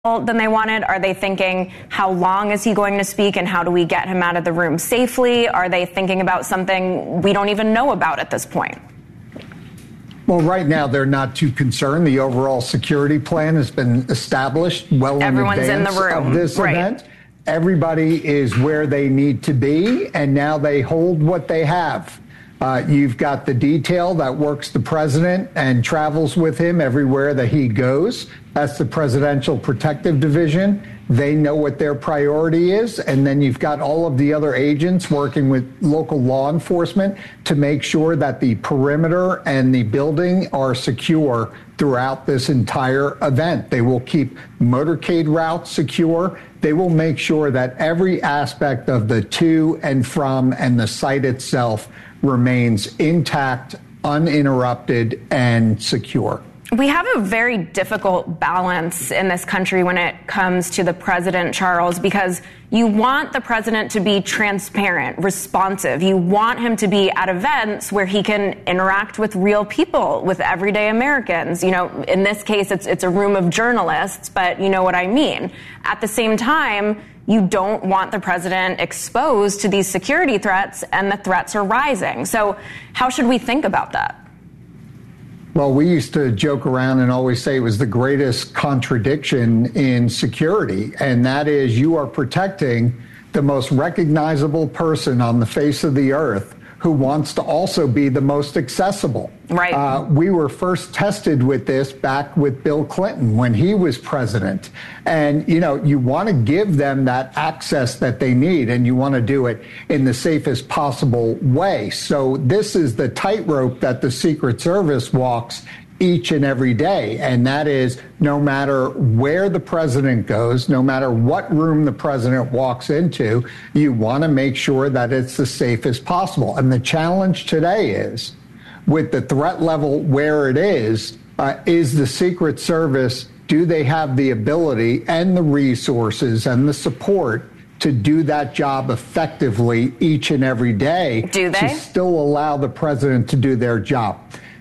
than they wanted? Are they thinking, how long is he going to speak and how do we get him out of the room safely? Are they thinking about something we don't even know about at this point? Well, right now, they're not too concerned. The overall security plan has been established well Everyone's in advance in the room. Of this event. Everybody is where they need to be, and now they hold what they have. You've got the detail that works the president and travels with him everywhere that he goes. That's the Presidential Protective Division. They know what their priority is. And then you've got all of the other agents working with local law enforcement to make sure that the perimeter and the building are secure throughout this entire event. They will keep motorcade routes secure. They will make sure that every aspect of the to and from and the site itself remains intact, uninterrupted, and secure. We have a very difficult balance in this country when it comes to the president, Charles, because you want the president to be transparent, responsive. You want him to be at events where he can interact with real people, with everyday Americans. You know, in this case, it's a room of journalists, but you know what I mean. At the same time, you don't want the president exposed to these security threats, and the threats are rising. So how should we think about that? Well, we used to joke around and always say it was the greatest contradiction in security, and that is you are protecting the most recognizable person on the face of the earth who wants to also be the most accessible. Right. We were first tested with this back with Bill Clinton when he was president. And, you know, you want to give them that access that they need, and you want to do it in the safest possible way. So this is the tightrope that the Secret Service walks each and every day. And that is no matter where the president goes, no matter what room the president walks into, you want to make sure that it's the safest possible. And the challenge today is, with the threat level where it is the Secret Service, do they have the ability and the resources and the support to do that job effectively each and every day? Do they? To still allow the president to do their job?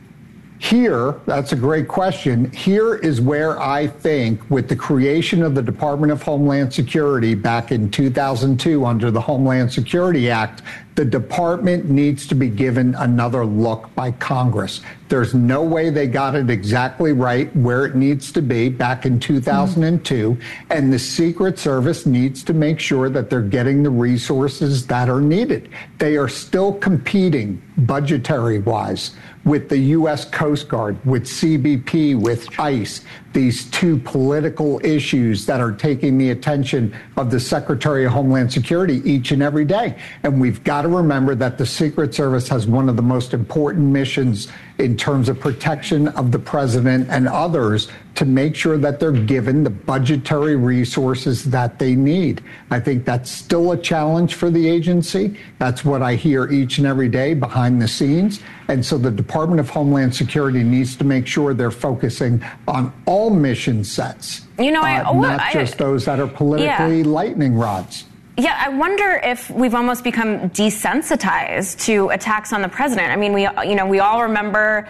Here, that's a great question. Here is where I think with the creation of the Department of Homeland Security back in 2002 under the Homeland Security Act, the department needs to be given another look by Congress. There's no way they got it exactly right where it needs to be back in 2002. And the Secret Service needs to make sure that they're getting the resources that are needed. They are still competing budgetary-wise with the U.S. Coast Guard, with CBP, with ICE, these two political issues that are taking the attention of the Secretary of Homeland Security each and every day. And we've got to remember that the Secret Service has one of the most important missions in terms of protection of the president and others to make sure that they're given the budgetary resources that they need. I think that's still a challenge for the agency. That's what I hear each and every day behind the scenes. And so the Department of Homeland Security needs to make sure they're focusing on all mission sets, not just those that are politically lightning rods. Yeah, I wonder if we've almost become desensitized to attacks on the president. I mean, we all remember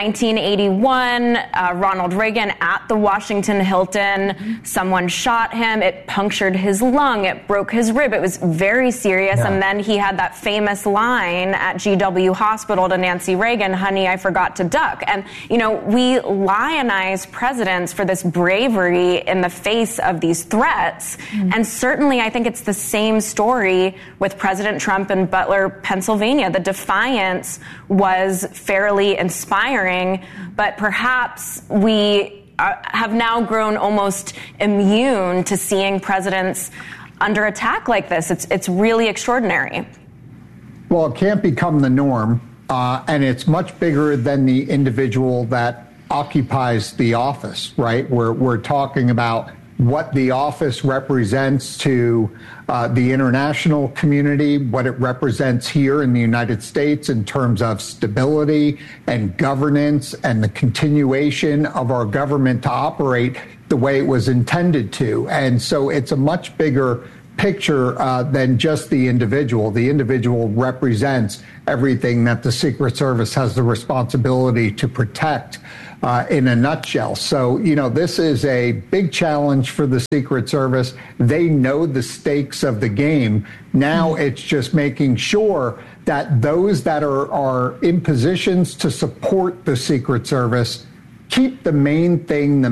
1981, Ronald Reagan at the Washington Hilton. Someone shot him. It punctured his lung. It broke his rib. It was very serious. Yeah. And then he had that famous line at GW Hospital to Nancy Reagan, "Honey, I forgot to duck." And, we lionize presidents for this bravery in the face of these threats. Mm-hmm. And certainly I think it's the same story with President Trump in Butler, Pennsylvania. The defiance was fairly inspiring, but perhaps we have now grown almost immune to seeing presidents under attack like this. It's really extraordinary. Well, it can't become the norm, and it's much bigger than the individual that occupies the office, right? We're talking about what the office represents to the international community, what it represents here in the United States in terms of stability and governance and the continuation of our government to operate the way it was intended to. And so it's a much bigger picture than just the individual. The individual represents everything that the Secret Service has the responsibility to protect in a nutshell. So, this is a big challenge for the Secret Service. They know the stakes of the game. Now it's just making sure that those that are in positions to support the Secret Service keep the main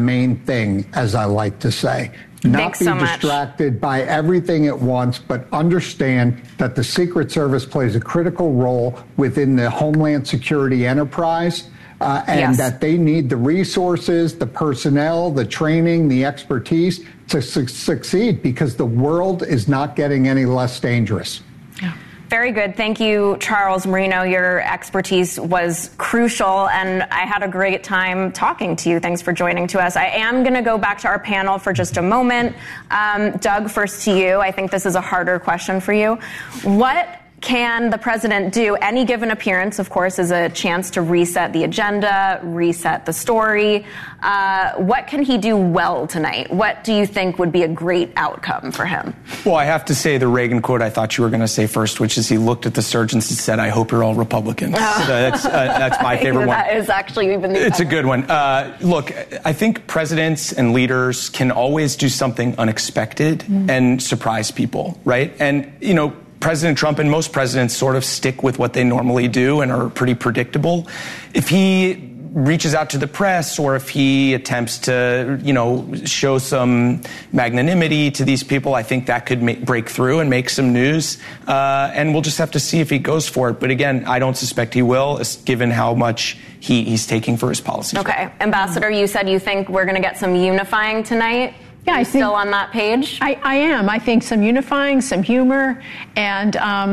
thing, as I like to say. Not be distracted by everything at once, but understand that the Secret Service plays a critical role within the Homeland Security enterprise, and that they need the resources, the personnel, the training, the expertise to succeed, because the world is not getting any less dangerous. Yeah. Very good. Thank you, Charles Marino. Your expertise was crucial, and I had a great time talking to you. Thanks for joining to us. I am going to go back to our panel for just a moment. Doug, first to you. I think this is a harder question for you. What can the president do? Any given appearance, of course, is a chance to reset the agenda, reset the story. What can he do well tonight? What do you think would be a great outcome for him? Well, I have to say the Reagan quote I thought you were going to say first, which is he looked at the surgeons and said, "I hope you're all Republicans." That's my favorite one. That is actually even the It's a good one. Look, I think presidents and leaders can always do something unexpected and surprise people, right? And, President Trump and most presidents sort of stick with what they normally do and are pretty predictable. If he reaches out to the press, or if he attempts to, show some magnanimity to these people, I think that could break through and make some news. And we'll just have to see if he goes for it. But again, I don't suspect he will, given how much he's taking for his policies. Okay. Ambassador, you said you think we're going to get some unifying tonight. Yeah, I think still on that page? I am. I think some unifying, some humor. And,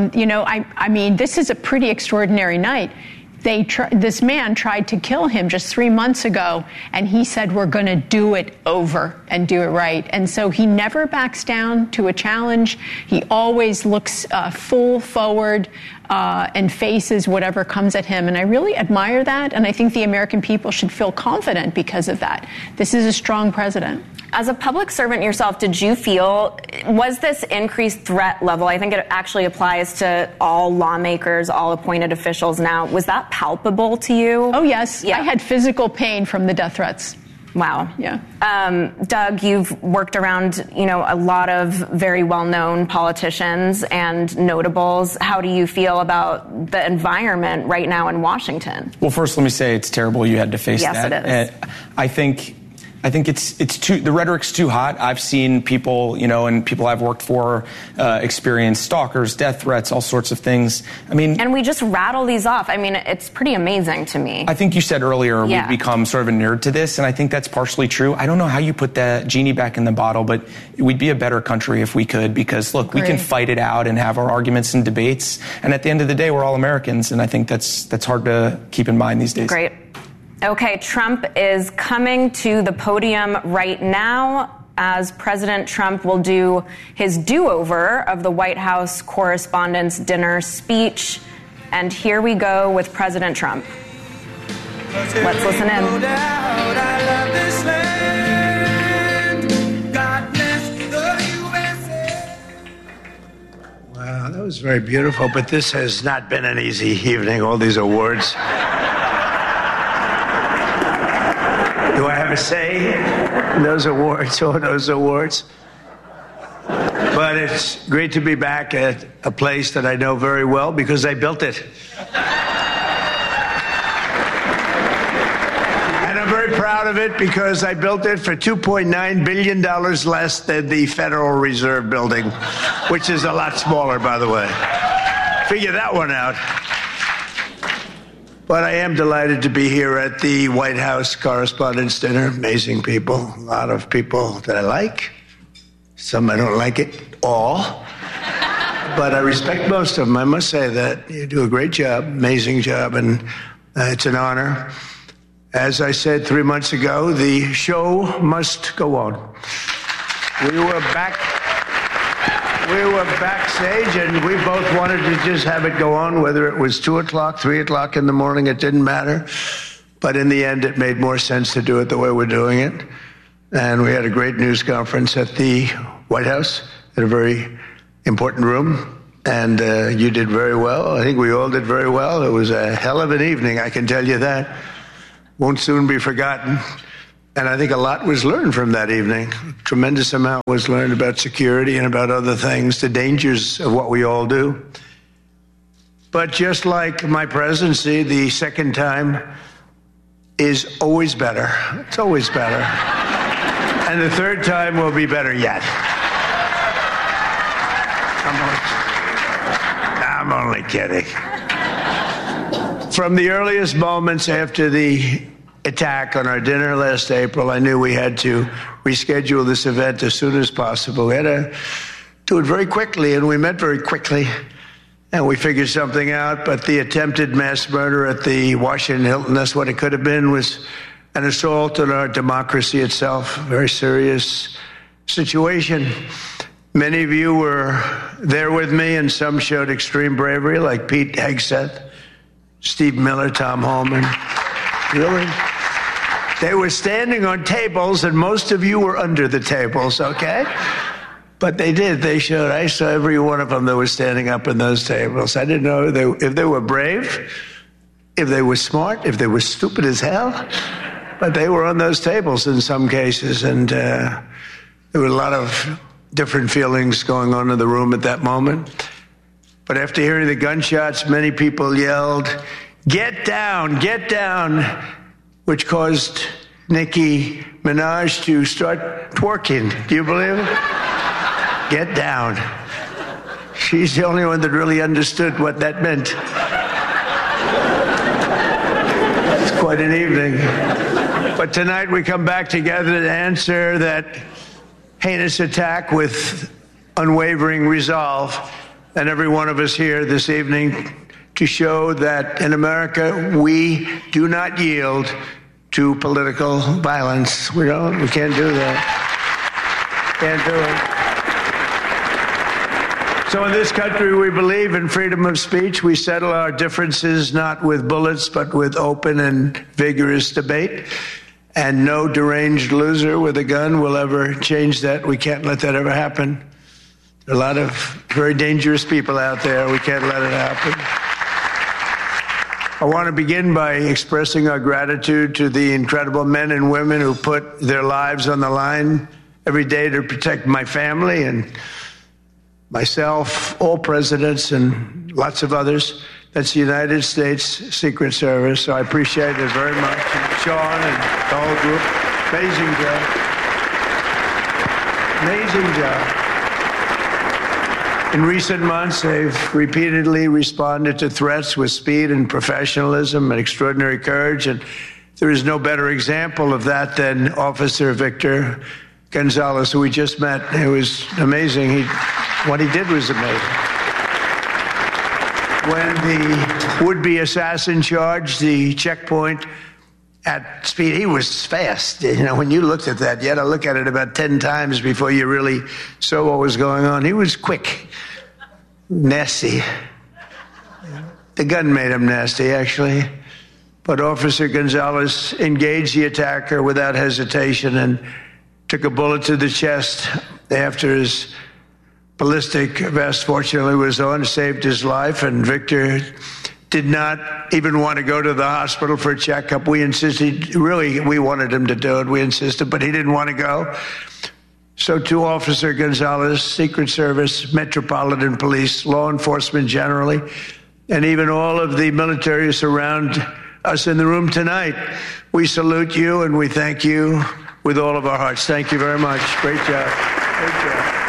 I mean, this is a pretty extraordinary night. This man tried to kill him just 3 months ago, and he said, we're going to do it over and do it right. And so he never backs down to a challenge. He always looks full forward and faces whatever comes at him. And I really admire that. And I think the American people should feel confident because of that. This is a strong president. As a public servant yourself, did you feel, was this increased threat level, I think it actually applies to all lawmakers, all appointed officials now, was that palpable to you? Oh, yes. Yeah. I had physical pain from the death threats. Wow. Yeah. Doug, you've worked around, a lot of very well-known politicians and notables. How do you feel about the environment right now in Washington? Well, first, let me say it's terrible you had to face that. Yes, it is. I think it's too, the rhetoric's too hot. I've seen people, and people I've worked for experience stalkers, death threats, all sorts of things. And we just rattle these off. It's pretty amazing to me. I think you said earlier we've become sort of a nerd to this, and I think that's partially true. I don't know how you put that genie back in the bottle, but we'd be a better country if we could, because look, we can fight it out and have our arguments and debates, and at the end of the day, we're all Americans, and I think that's hard to keep in mind these days. Great. Okay, Trump is coming to the podium right now as President Trump will do his do-over of the White House Correspondents' Dinner speech. And here we go with President Trump. Let's listen in. Wow, that was very beautiful, but this has not been an easy evening, all these awards. Do I have a say in those awards, all those awards? But it's great to be back at a place that I know very well because I built it. And I'm very proud of it because I built it for $2.9 billion less than the Federal Reserve building, which is a lot smaller, by the way. Figure that one out. But I am delighted to be here at the White House Correspondents' Dinner. Amazing people, a lot of people that I like. Some I don't like it all. But I respect most of them. I must say that you do a great job, amazing job, and it's an honor. As I said 3 months ago, the show must go on. We were backstage, and we both wanted to just have it go on, whether it was 2 o'clock, 3 o'clock in the morning, it didn't matter. But in the end, it made more sense to do it the way we're doing it. And we had a great news conference at the White House, at a very important room, and you did very well. I think we all did very well. It was a hell of an evening, I can tell you that. Won't soon be forgotten. And I think a lot was learned from that evening. A tremendous amount was learned about security and about other things, the dangers of what we all do. But just like my presidency, the second time is always better. It's always better. And the third time will be better yet. I'm only kidding. From the earliest moments after the attack on our dinner last April, I knew we had to reschedule this event as soon as possible. We had to do it very quickly, and we met very quickly, and we figured something out. But the attempted mass murder at the Washington Hilton, that's what it could have been, was an assault on our democracy itself. A very serious situation. Many of you were there with me, and some showed extreme bravery, like Pete Hegseth, Steve Miller, Tom Holman. Really? They were standing on tables, and most of you were under the tables, okay? But they did. They showed. I saw every one of them that was standing up in those tables. I didn't know if they were brave, if they were smart, if they were stupid as hell. But they were on those tables in some cases, and there were a lot of different feelings going on in the room at that moment. But after hearing the gunshots, many people yelled, "Get down, get down," which caused Nicki Minaj to start twerking. Do you believe it? Get down. She's the only one that really understood what that meant. It's quite an evening. But tonight we come back together to answer that heinous attack with unwavering resolve. And every one of us here this evening to show that in America we do not yield to political violence. We can't do that. Can't do it. So in this country we believe in freedom of speech. We settle our differences not with bullets but with open and vigorous debate. And no deranged loser with a gun will ever change that. We can't let that ever happen. There are a lot of very dangerous people out there. We can't let it happen. I want to begin by expressing our gratitude to the incredible men and women who put their lives on the line every day to protect my family and myself, all presidents, and lots of others. That's the United States Secret Service. So I appreciate it very much. And Sean and the whole group. Amazing job. Amazing job. In recent months, they've repeatedly responded to threats with speed and professionalism and extraordinary courage. And there is no better example of that than Officer Victor Gonzalez, who we just met. It was amazing. What he did was amazing. When the would-be assassin charged the checkpoint at speed, he was fast. You know, when you looked at that, you had to look at it about 10 times before you really saw what was going on. He was quick, nasty. The gun made him nasty, actually. But Officer Gonzalez engaged the attacker without hesitation and took a bullet to the chest after his ballistic vest fortunately was on, saved his life, and Victor did not even want to go to the hospital for a checkup. We insisted, really, we wanted him to do it. We insisted, but he didn't want to go. So to Officer Gonzalez, Secret Service, Metropolitan Police, law enforcement generally, and even all of the military surround us in the room tonight, we salute you and we thank you with all of our hearts. Thank you very much. Great job. Great job.